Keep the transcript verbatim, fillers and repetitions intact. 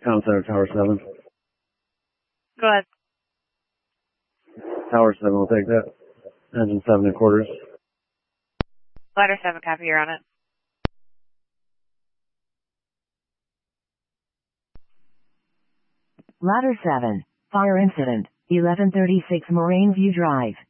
Town Center, Tower seven. Go ahead. Tower seven will take that. Engine seven and quarters. Ladder seven, copy, you're on it. Ladder seven, fire incident, eleven thirty-six Moraine View Drive.